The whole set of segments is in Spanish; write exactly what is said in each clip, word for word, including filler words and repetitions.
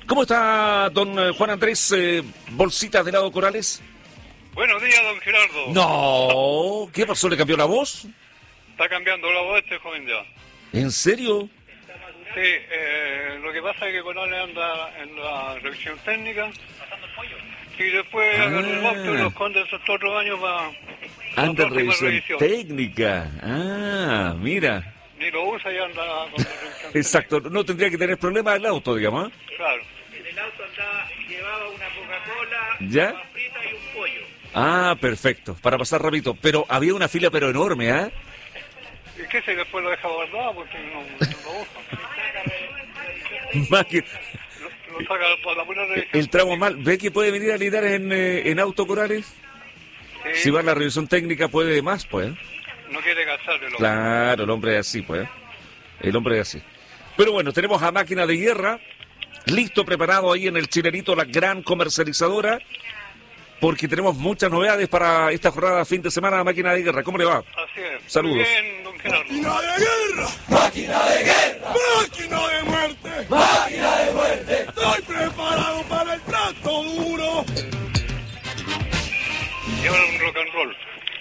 ¿Cómo está don eh, Juan Andrés eh, Bolsitas de Helado Corales? Buenos días, don Gerardo. No, ¿qué pasó? ¿Le cambió la voz? Está cambiando la voz este joven ya. ¿En serio? Sí, eh, lo que pasa es que con él anda en la revisión técnica. Pasando el pollo. Y después Ah. agarra el auto y lo esconde esos otros años para... Anda en revisión, revisión técnica. Ah, mira. Ni lo usa y anda con la revisión Exacto, no tendría que tener problemas el auto, digamos. ¿eh? Claro. En el auto andaba, llevaba una Coca-Cola, ¿ya? Una frita y un pollo. Ah, perfecto, para pasar rapidito. Pero había una fila pero enorme, ¿ah? ¿eh? ¿Y qué se después lo deja guardado? Porque no, no lo usa. Más que... Lo, lo saca por la pura revisión. El tramo mal. ¿Ve que puede venir a lidiar en, eh, en Auto Corales? Sí. Si va a la revisión técnica puede más, pues. No quiere gastar el hombre. Claro, el hombre es así, pues. El hombre es así. Pero bueno, tenemos a Máquina de Guerra, listo, preparado ahí en el Chilenito, la gran comercializadora, porque tenemos muchas novedades para esta jornada fin de semana de Máquina de Guerra. ¿Cómo le va? Así es. Saludos. Muy bien, don Gerardo. ¡Máquina de guerra! ¡Máquina de guerra! ¡Máquina de muerte! ¡Máquina de muerte! ¡Estoy preparado para el trato duro! Y ahora un rock and roll.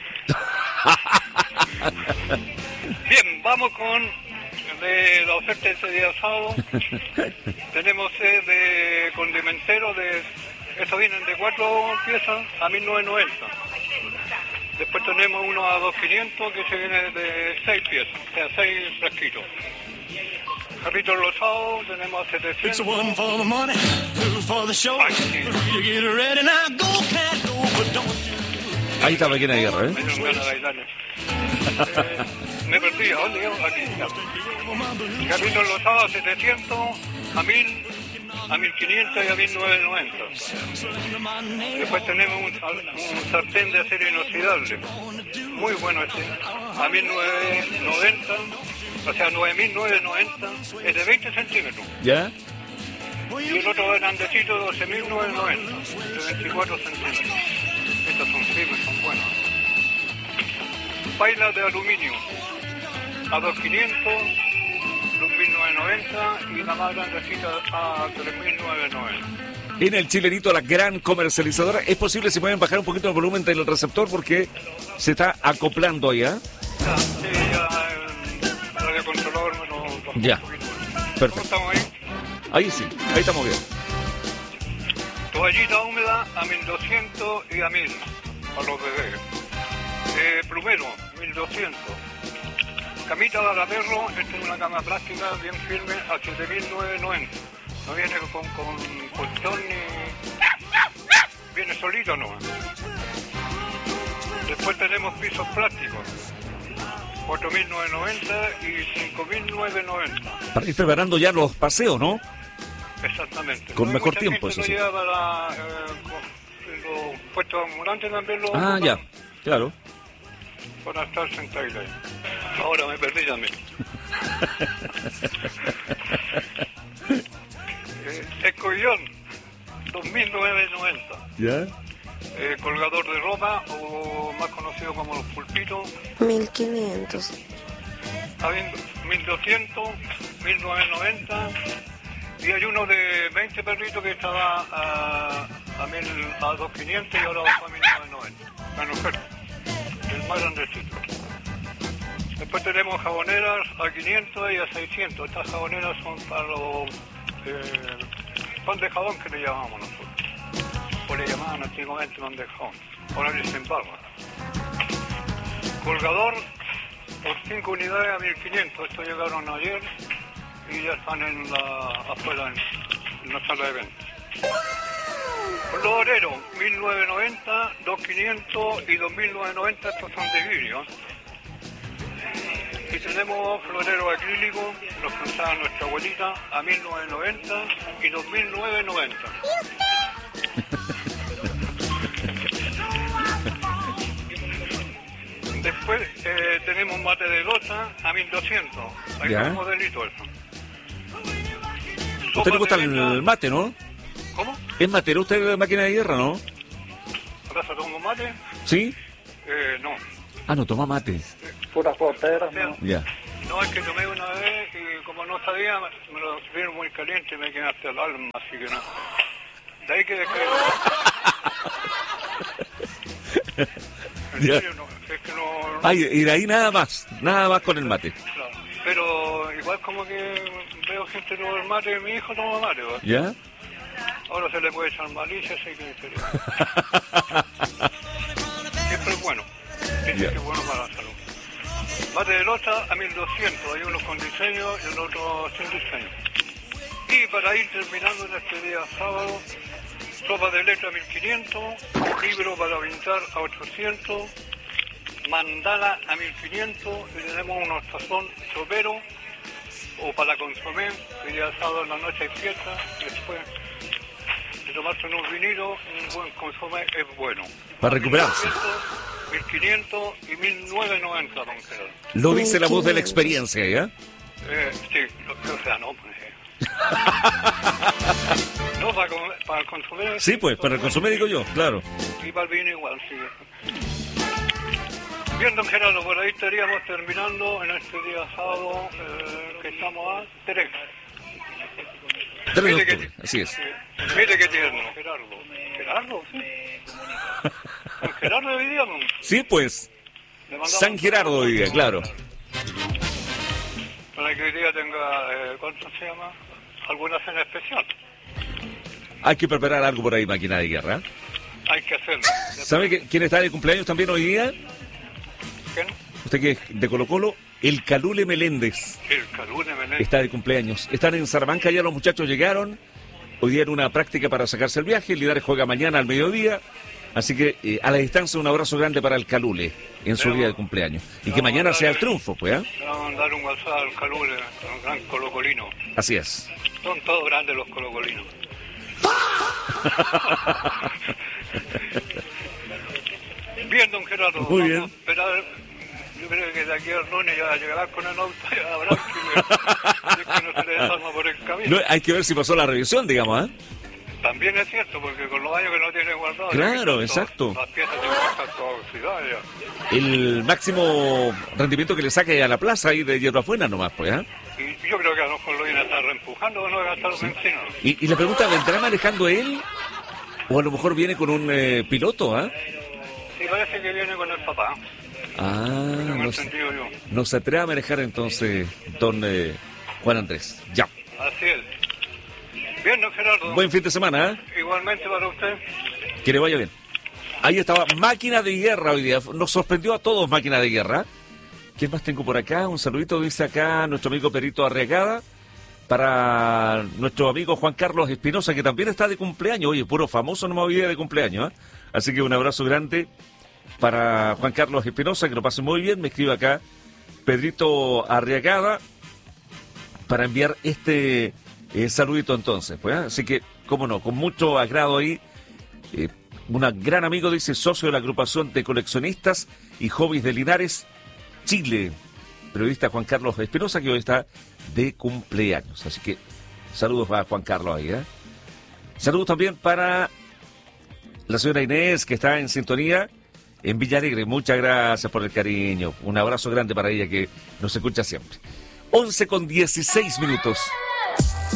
Bien, vamos con de la oferta de ese día sábado. Tenemos eh, de condimentero de... Estos vienen de cuatro piezas a mil novecientos noventa. Después tenemos uno a dos mil quinientos que se viene de seis piezas, o sea, seis frasquitos. Carritos rosados tenemos a setecientos. One for the money, two for the show. Ay, sí. You get ready now, go, cat, go, but don't you... Ahí está Máquina de Guerra, ¿eh? Me dieron ganas de bailar. Eh, me perdí, ¿a dónde llego? Aquí está. Carritos rosados a setecientos, a mil, a mil quinientos y a mil novecientos noventa. Después tenemos un, un sartén de acero inoxidable. Muy bueno este. A mil novecientos noventa, o sea, nueve mil novecientos noventa, es de veinte centímetros. ¿Ya? Y el otro grandecito, doce mil novecientos noventa, de veinticuatro centímetros. Estas son firmes, son buenas. Pailas de aluminio a dos mil quinientos, dos mil novecientos noventa y la más grandecita a tres mil novecientos noventa. En el Chilenito, la gran comercializadora. ¿Es posible si pueden bajar un poquito el volumen del receptor porque se está acoplando allá? Ya, sí, ya el radiocontrolador me lo bajó Ya. un poquito. Perfecto. ¿Cómo estamos ahí? Ahí sí, ahí estamos bien. Toallita húmeda a mil doscientos y a mil para los bebés. Eh, plumero, mil doscientos. Camita para perro, esta es una cama plástica bien firme a siete mil novecientos noventa. No viene con, con colchón ni... Viene solito nomás. Después tenemos pisos plásticos. cuatro mil novecientos noventa y cinco mil novecientos noventa. Para ir preparando ya los paseos, ¿no? Exactamente. Con No, mejor mucha tiempo, gente eso lo sí. lleva para eh, con- los puestos ambulantes también lo Ah, ocupan ya, claro. para estar sentaditos ahí. Ahora me perdí también. eh, escollón, dos mil novecientos noventa. ¿Ya? Eh, colgador de ropa, o más conocido como los pulpitos, mil quinientos. habiendo mil doscientos, mil novecientos noventa. Y hay uno de veinte perritos que estaba a, a, mil, a dos mil quinientos y ahora bajó a mil novecientos noventa. Bueno, oferta. El más grandecito. Después tenemos jaboneras a quinientos y a seiscientos. Estas jaboneras son para los eh, pan de jabón que le llamamos nosotros. O le llamaban antiguamente pan de jabón. Ahora le dicen barba. Colgador por cinco unidades a mil quinientos. Estos llegaron ayer y ya están en la, afuera en, en la sala de ventas. Florero, mil novecientos noventa, dos mil quinientos y dos mil novecientos noventa, estos son de vidrio. Y tenemos florero acrílico, los que usaba nuestra abuelita, a mil novecientos noventa y dos mil novecientos noventa. Después eh, tenemos mate de loza a mil doscientos. Hay Ya. dos modelitos eso. ¿A usted le gusta Sopa de el menta- mate, no? ¿Cómo? ¿Es matero usted de Máquina de Guerra, no? ¿Acaso tomo mate? ¿Sí? Eh, no. Ah, no, toma mate. Eh, puras goteras, ¿no? Ya. No, es que tomé una vez y como no sabía, me lo sirvieron muy caliente y me quedé hasta el alma, así que no. De ahí que dejé. En Ya. serio, no, es que no... no- Ay, y de ahí nada más, nada más con el mate. claro. Pero igual como que veo gente tomar el mate, mi hijo toma mate, ¿va? ¿Ya? Ahora se le puede echar malicia, así que sería. Siempre es bueno. Dice Ya. que es bueno para la salud. Mate de lota a mil doscientos, hay uno con diseño y el otro sin diseño. Y para ir terminando en este día sábado, sopa de letra a mil quinientos, libro para pintar a ochocientos, mandala a mil quinientos y tenemos unos tazón sopero o para consomé, que ya sábado en la noche hay fiesta y después de tomarse unos vinilos, un buen consomé es bueno. Para recuperarse. mil quinientos y mil novecientos noventa, don Gerardo. Lo dice la voz de la experiencia, ¿ya? Eh, sí, lo- o sea, no, pues. eh. No, para, comer- para el consumir. Sí, pues, para el consumir digo yo, claro. Y para el vino igual, sí. Bien, don Gerardo, por ahí estaríamos terminando en este día sábado, eh, que estamos a tres. tres de Mire que- octubre, así es. sí. Mire qué tierno. Gerardo. Gerardo, sí. Don Gerardo hoy día, don. Sí, pues, Le mandamos San Gerardo hoy día, claro. Para que hoy día tenga, eh, ¿cuánto se llama? Alguna cena especial. Hay que preparar algo por ahí, máquina de guerra. Hay que hacerlo. ¿Sabe que- quién está de cumpleaños también hoy día? ¿Quién? Usted que es de Colo Colo, el Calule Meléndez El Calune Menéndez. está de cumpleaños. Están en Salamanca, ya los muchachos llegaron. Hoy día en una práctica para sacarse el viaje. El Linares juega mañana al mediodía. Así que eh, a la distancia un abrazo grande para el Calule en su día de cumpleaños. Y que mañana sea el triunfo, pues, ¿eh? Le vamos a mandar un WhatsApp al Calule, un gran colocolino. Así es. Son todos grandes los colocolinos. Bien, don Gerardo. Muy vamos bien. a esperar. Yo creo que de aquí al lunes ya llegará con el auto y habrá que, es que no se le desarma por el camino. No, hay que ver si pasó la revisión, digamos, ¿eh? También es cierto, porque con los años que no tiene guardado... Claro, ya que están exacto. todas- Las piezas tienen que estar todas oxidadas ya. El máximo rendimiento que le saque a la plaza ahí de Hierro Afuera nomás, pues, ¿eh? Y yo creo que a lo mejor lo viene a estar reempujando o no va a gastar benzina. Y, y la pregunta, ¿vendrá manejando él? O a lo mejor viene con un eh, piloto, ¿ah? Sí, parece que viene con el papá. Ah, Tengo no, se- entendido yo. no se atreve a manejar entonces don eh, Juan Andrés. Ya. Así es. Bien, don Gerardo. Buen fin de semana, ¿eh? Igualmente para usted. Que le vaya bien. Ahí estaba Máquina de Guerra hoy día. Nos sorprendió a todos Máquina de Guerra. ¿Quién más tengo por acá? Un saludito dice acá nuestro amigo Perito Arriagada. Para nuestro amigo Juan Carlos Espinosa, que también está de cumpleaños. Oye, puro famoso no me olvidé de cumpleaños, ¿eh? Así que un abrazo grande para Juan Carlos Espinosa, que lo pase muy bien. Me escribe acá Pedrito Arriagada para enviar este eh, saludito entonces. Pues, ¿eh? Así que, cómo no, con mucho agrado ahí. Eh, un gran amigo, dice, socio de la agrupación de coleccionistas y hobbies de Linares, Chile. Periodista Juan Carlos Espinosa, que hoy está de cumpleaños. Así que saludos para Juan Carlos ahí, ¿eh? Saludos también para la señora Inés, que está en sintonía en Villa Alegre. Muchas gracias por el cariño. Un abrazo grande para ella que nos escucha siempre. once con dieciséis minutos.